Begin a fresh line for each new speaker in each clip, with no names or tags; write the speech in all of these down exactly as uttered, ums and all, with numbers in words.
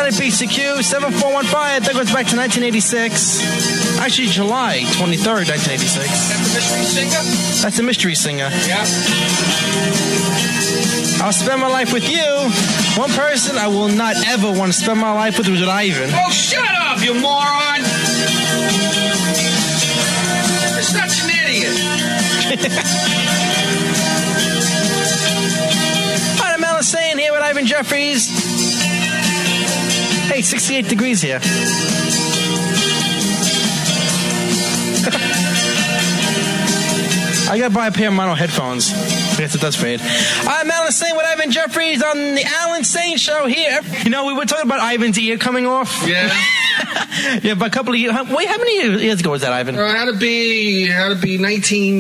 Planet B C Q, seven four one five. That goes back to nineteen eighty-six. Actually, July twenty-third, nineteen eighty-six.
That's the mystery singer?
That's the mystery singer.
Yeah.
I'll spend my life with you. One person I will not ever want to spend my life with was with Ivan.
Oh, shut up, you moron! You're such an idiot.
All right, I'm Alan Sane here with Ivan Jeffries. Hey, sixty-eight degrees here. I gotta buy a pair of mono headphones. I guess it does fade. I'm Alan Sane with Ivan Jeffries on the Alan Sane Show here. You know, we were talking about Ivan's ear coming off.
Yeah.
Yeah, but a couple of years. Wait, how many years ago was that, Ivan?
Uh, it had to be, it had to be nineteen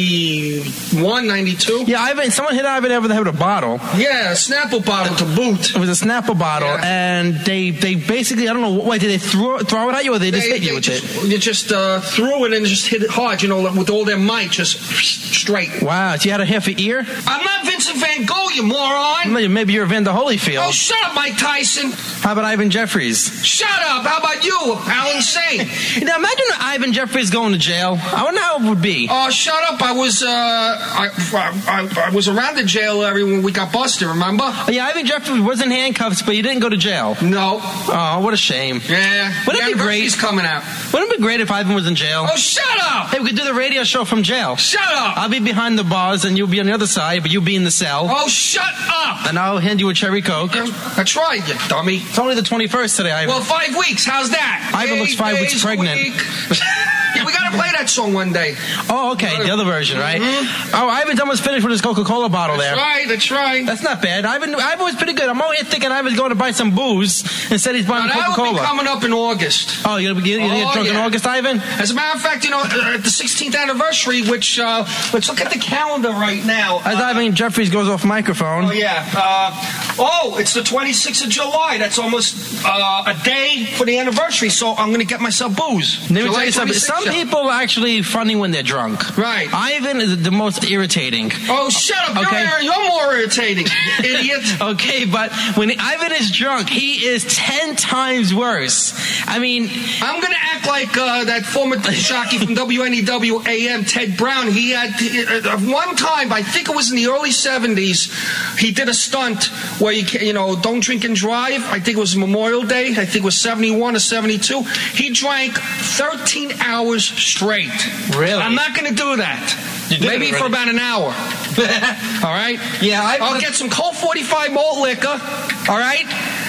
ninety-one, ninety-two.
Yeah, Ivan. Someone hit Ivan over the head with a bottle.
Yeah, a Snapple bottle to boot.
It was a Snapple bottle,
Yeah.
and they they basically, I don't know, why did they throw throw it at you, or they just
They,
hit you
they
with
just,
it?
You just uh, threw it and just hit it hard, you know, with all their might, just straight.
Wow, so you had a half an ear?
I'm not Vincent Van Gogh, you moron.
Maybe you're Evander Holyfield.
Oh, shut up, Mike Tyson.
How about Ivan Jeffries?
Shut up. How about you, Alan Sane?
Now imagine Ivan Jeffries going to jail. I wonder how it would be.
Oh, shut up. I was uh, I, I, I was around the jail area when we got busted, remember?
Oh, yeah, Ivan Jeffries was in handcuffs, but you didn't go to jail.
No.
Oh, what a shame.
Yeah.
Wouldn't
the
it be great?
anniversary's coming out.
Wouldn't it be great if Ivan was in jail?
Oh, shut up.
Hey, we could do the radio show from jail.
Shut up.
I'll be behind the bars, and you'll be on the other side, but you'll be in the cell.
Oh, shut up.
And I'll hand you a cherry Coke.
That's right, you dummy.
It's only the twenty-first today, Ivan.
Well, five weeks. How's that?
Ivan looks
Eight
five weeks
days a
pregnant.
week. Yeah, we got to play that song one day.
Oh, okay, the other version, right?
Mm-hmm.
Oh, Ivan's almost finished with his Coca-Cola bottle
That's
there.
right, that's right.
That's not bad. Ivan, Ivan was pretty good. I'm over here thinking Ivan's going to buy some booze. Instead, he's buying
Now, that will
Coca-Cola.
be coming up in August.
Oh, you're going to get,
Oh,
get drunk in
yeah.
August, Ivan?
As a matter of fact, you know, uh, at the sixteenth anniversary, which, uh, let's look at the calendar right now.
As
Uh,
Ivan Jeffries goes off microphone.
Oh, yeah. Uh, oh, it's the twenty-sixth of July. That's almost uh, a day for the anniversary, so I'm going to get myself booze.
Let me
July
tell you something.
twenty-sixth,
Some
yeah.
people are actually funny when they're drunk.
Right.
Ivan is the most irritating.
Oh, shut up.
Okay.
You're, you're more irritating, idiot.
Okay, but when Ivan is drunk, he is ten times worse. I mean,
I'm going to act like uh, that former jockey from W N E W A M, Ted Brown. He had, uh, one time, I think it was in the early seventies, he did a stunt where, you, can, you know, don't drink and drive. I think it was Memorial Day. I think it was seventy-one or seventy-two. He drank thirteen hours straight.
Really?
I'm not going to do that.
You did
Maybe
it
for
already.
about an hour. All right?
Yeah, I-
I'll get some Colt forty-five malt liquor. All right?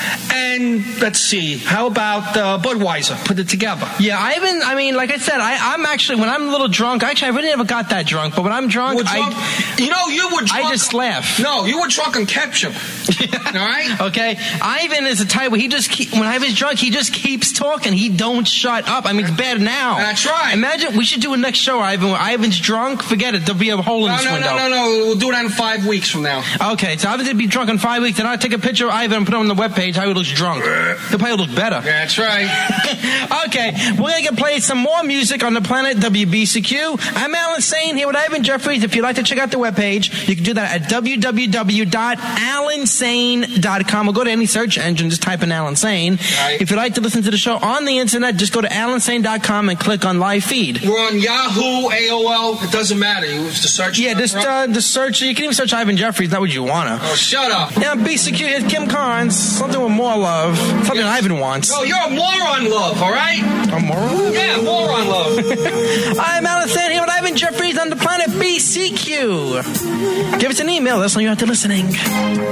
And let's see, how about uh, Budweiser? Put it together.
yeah, Ivan, I mean, like I said, I, I'm actually, when I'm a little drunk, actually, I really never got that drunk, but when I'm drunk,
You were drunk-
I,
you know, you were drunk.
I just laugh.
No, you were drunk on ketchup. All right?
Okay, Ivan is a type where he just keep, when Ivan's drunk, he just keeps talking. He don't shut up. I mean, it's bad now.
That's right.
Imagine we should do a next show, Ivan, where Ivan's drunk. Forget it. There'll be a hole in
No,
this
no,
window.
no, no, no. We'll do that in five weeks from now.
Okay, so Ivan's gonna be drunk in five weeks, and I'll take a picture of Ivan and put it on the webpage how he looks drunk. He'll probably look better.
That's right.
Okay, we're gonna get played some more music on the planet W B C Q. I'm Alan Sane here with Ivan Jeffries. If you'd like to check out the webpage, you can do that at w w w dot alan sane dot com or go to any search engine, just type in Alan Sane.
Right.
If you'd like to listen to the show on the internet, just go to alan sane dot com and click on live feed.
We're on Yahoo, A O L. It doesn't matter. You use the search.
Yeah, just uh, the search. You can even search Ivan Jeffries. Not what you wanna.
Oh, shut up.
Now, B C Q, here's Kim Carnes. Something with more love. Something
Yeah.
Ivan wants.
No, you're a moron, love. All right?
A moron?
Yeah, moron, love.
I'm Alan Sane here with Ivan Jeffries on the planet B C Q. Give us an email. Let us know you're out there listening.